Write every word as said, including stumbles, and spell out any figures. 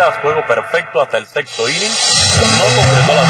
carreras, juego perfecto hasta el sexto inning. No concretó la